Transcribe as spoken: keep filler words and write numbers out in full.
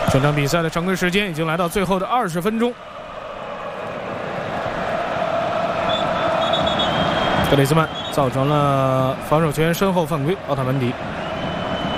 这场比赛的常规时间已经来到最后的二十分钟。克里斯曼造成了防守球员身后犯规，奥塔门迪。